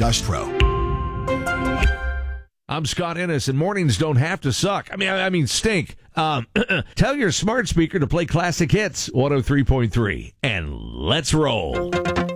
Dustro. I'm Scott Ennis, and mornings don't have to suck. I mean stink. Tell your smart speaker to play classic hits 103.3, and let's roll.